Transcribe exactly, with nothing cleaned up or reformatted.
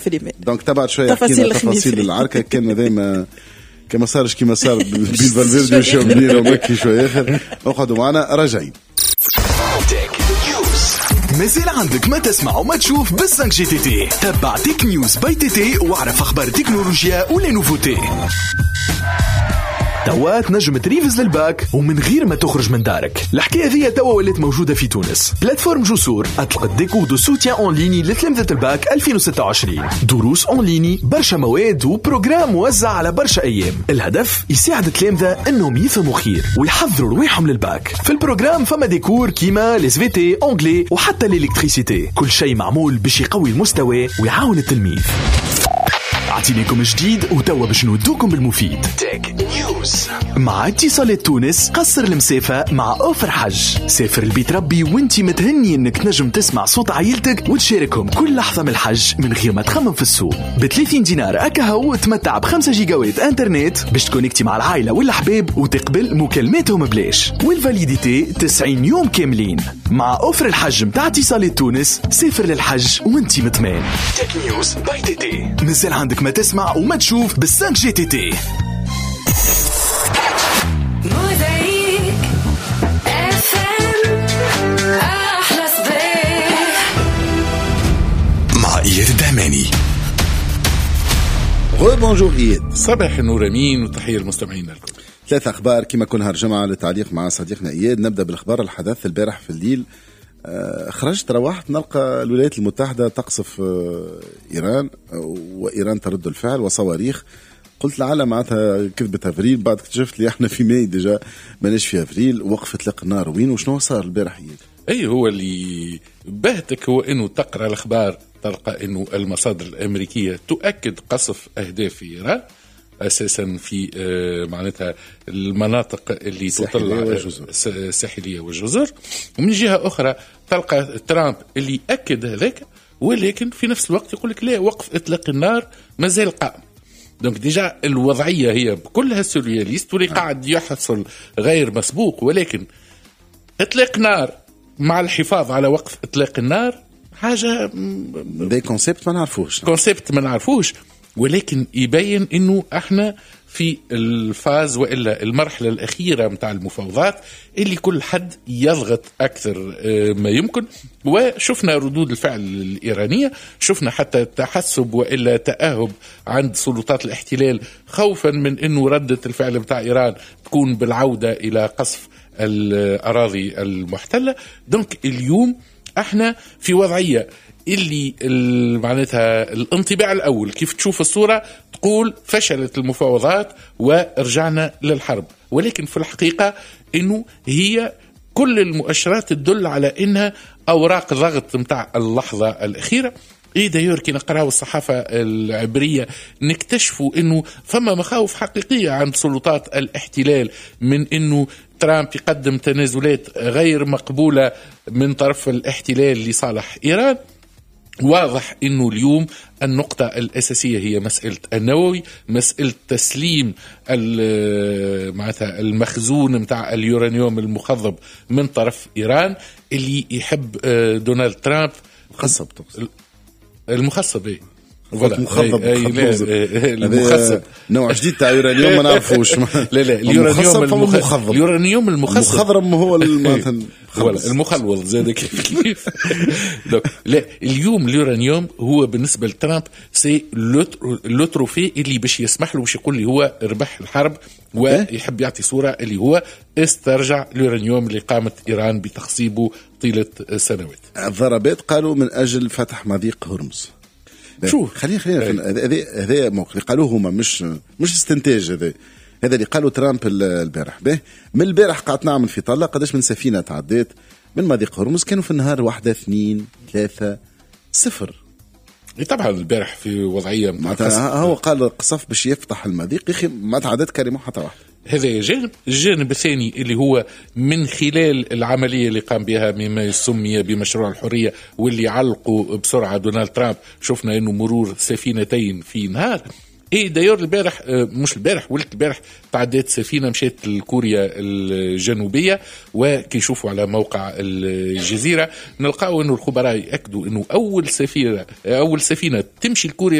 في اليمن. دونك تبعت شويه حكينا تفاصيل العركه كان دائما كما صارش كما صار بالفالفيردي وشامبلين ومكي شويه اخر. اقعدوا معنا راجعين. مازال عندك ما تسمع وما تشوف بالسانك جي تي تي. تبع تيك نيوز باي تي تي واعرف اخبار التكنولوجيا ولا نوفوتي. توا تنجم تريفز للباك ومن غير ما تخرج من دارك. الحكايه هذه توا ولات موجوده في تونس. بلاتفورم جسور اطلقت دي كور دو سوتيان اون ليني لتلامذه الباك ألفين وستة وعشرين. دروس اون ليني، برشا مواد وبروجرام موزع على برشا ايام. الهدف يساعد التلامذه انهم يفهموا خير ويحضروا رواحهم للباك. في البروجرام فما ديكور كيما لي في تي، اونجلي وحتى الالكتريسيتي. كل شيء معمول باش يقوي المستوى ويعاون التلميذ. عطينيكم جديد وتوا باش نودوكم بالمفيد. تك نيوز مع اتصالات تونس. قصر المسافة مع اوفر حج. سافر البيت ربي وانتي متهني انك تنجم تسمع صوت عائلتك وتشاركهم كل لحظة من الحج من غير ما تخمم في السوق. بثلاثين دينار اكا هو تمتع بخمسة جيجاوات انترنت باش تكونكتي مع العائلة والأحباب وتقبل مكالماتهم بلاش. والفاليديتي تسعين يوم كاملين. مع اوفر الحج متاع اتصالات تونس. سافر للحج وانتي مطمئن. تك نيوز باي تي تي. مازال عندك ما تسمع وما تشوف بالسانك جي تي تي. مع إياد الدعماني. غو بونجور إياد. صباح النور أمين وتحية المستمعين الكل. ثلاث أخبار كما كل نهار جمعة للتعليق مع صديقنا إياد. نبدأ بالأخبار. الحدث البارح في الليل خرجت روحت نلقى الولايات المتحدة تقصف إيران وإيران ترد الفعل وصواريخ. قلت لعل معناتها كذبة أفريل. بعد اكتشفت لي احنا في ماي ديجا ماناش في أفريل. وقف إطلاق النار وين وشنو صار البارح؟ أي هو اللي بهتك هو إنه تقرأ الأخبار تلقى إنه المصادر الأمريكية تؤكد قصف أهداف في إيران أساسا في معناتها المناطق اللي تطلع الساحلية والجزر. ومن جهة أخرى تلقى ترامب اللي أكد هذاك، ولكن في نفس الوقت يقول لك لا، وقف إطلاق النار مازال قائم. دونك ديجا الوضعية هي بكلها سورياليست واللي قاعد يحصل غير مسبوق. ولكن إطلاق نار مع الحفاظ على وقف إطلاق النار حاجة دي كونسيبت ما نعرفوش كونسيبت ما نعرفوش ولكن يبين إنه احنا في الفاز وإلا المرحلة الأخيرة متاع المفاوضات اللي كل حد يضغط أكثر ما يمكن. وشفنا ردود الفعل الإيرانية، شفنا حتى تحسب وإلا تأهب عند سلطات الاحتلال خوفا من إنه ردة الفعل متاع إيران تكون بالعودة إلى قصف الأراضي المحتلة. دونك اليوم احنا في وضعية اللي معناتها الانطباع الأول كيف تشوف الصورة تقول فشلت المفاوضات ورجعنا للحرب، ولكن في الحقيقة إنه هي كل المؤشرات تدل على إنها أوراق ضغط متاع اللحظة الأخيرة. إيه دايور كي نقرأوا الصحافة العبرية نكتشفوا إنه فما مخاوف حقيقية عند سلطات الاحتلال من إنه ترامب يقدم تنازلات غير مقبولة من طرف الاحتلال لصالح إيران. واضح إنه اليوم النقطة الأساسية هي مسألة النووي، مسألة تسليم معناتها المخزون متاع اليورانيوم المخضب من طرف إيران اللي يحب دونالد ترامب مخصب المخصب ايه مخضب المخصب نوع جديد تاع يورانيوم ما نعرفوش. لا لا اليورانيوم المخضب اليورانيوم المخصب المخضرم هو المخلوط زاد كيف. لا اليوم اليورانيوم هو بالنسبة لترامب سي لو تروفي اللي باش يسمح له باش يقول لي هو ربح الحرب ويحب يعطي صورة اللي هو استرجع اليورانيوم اللي قامت إيران بتخصيبه طيلة سنوات. الضربات قالوا من أجل فتح مضيق هرمز. شو خلينا خلينا هذا هذا موقف اللي قالوه هما مش مش استنتاج. هذا هذا اللي قالوا ترامب البارح. به من البارح قعدت نعمل في طلة قداش من سفينة تعديت من مضيق هرمز كانوا في النهار واحدة اثنين ثلاثة صفر. طبعا البارح في وضعية هو قال قصف باش يفتح المضيق يخي ما تعدت كريمة حتى واحد. هذا جانب. الجانب الثاني اللي هو من خلال العملية اللي قام بها مما يسمى بمشروع الحرية واللي علقوا بسرعة دونالد ترامب، شفنا انه مرور سفينتين في نهار اي دايور البارح مش البارح ولت البارح تعدات سفينه مشات لكوريا الجنوبيه، وكي يشوفوا على موقع الجزيره نلقاو انه الخبراء ياكدوا انه اول سفينه اول سفينه تمشي لكوريا